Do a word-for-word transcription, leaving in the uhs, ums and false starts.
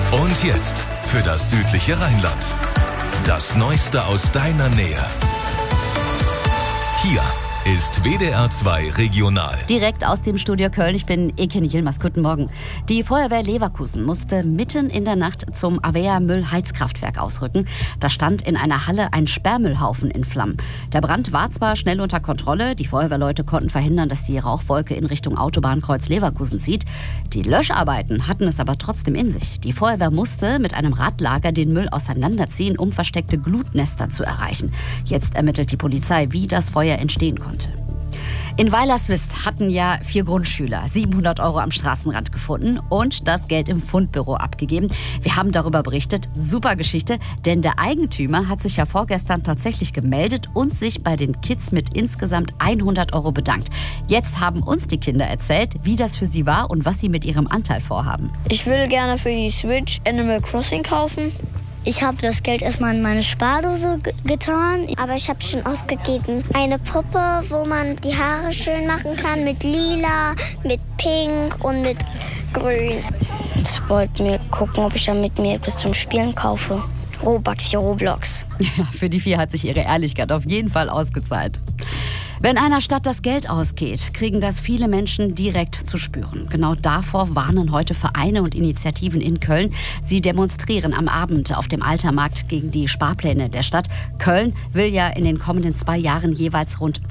Und jetzt für das südliche Rheinland. Das Neueste aus deiner Nähe. Hier ist W D R zwei Regional. Direkt aus dem Studio Köln. Ich bin Eken Yilmaz. Guten Morgen. Die Feuerwehr Leverkusen musste mitten in der Nacht zum Avea-Müllheizkraftwerk ausrücken. Da stand in einer Halle ein Sperrmüllhaufen in Flammen. Der Brand war zwar schnell unter Kontrolle. Die Feuerwehrleute konnten verhindern, dass die Rauchwolke in Richtung Autobahnkreuz Leverkusen zieht. Die Löscharbeiten hatten es aber trotzdem in sich. Die Feuerwehr musste mit einem Radlager den Müll auseinanderziehen, um versteckte Glutnester zu erreichen. Jetzt ermittelt die Polizei, wie das Feuer entstehen konnte. In Weilerswist hatten ja vier Grundschüler siebenhundert Euro am Straßenrand gefunden und das Geld im Fundbüro abgegeben. Wir haben darüber berichtet. Super Geschichte, denn der Eigentümer hat sich ja vorgestern tatsächlich gemeldet und sich bei den Kids mit insgesamt hundert Euro bedankt. Jetzt haben uns die Kinder erzählt, wie das für sie war und was sie mit ihrem Anteil vorhaben. Ich will gerne für die Switch Animal Crossing kaufen. Ich habe das Geld erstmal in meine Spardose g- getan. Aber ich habe schon ausgegeben. Eine Puppe, wo man die Haare schön machen kann mit lila, mit pink und mit grün. Ich wollte mir gucken, ob ich damit mir etwas zum Spielen kaufe. Robux, Roblox. Ja, für die vier hat sich ihre Ehrlichkeit auf jeden Fall ausgezahlt. Wenn einer Stadt das Geld ausgeht, kriegen das viele Menschen direkt zu spüren. Genau davor warnen heute Vereine und Initiativen in Köln. Sie demonstrieren am Abend auf dem Altermarkt gegen die Sparpläne der Stadt. Köln will ja in den kommenden zwei Jahren jeweils rund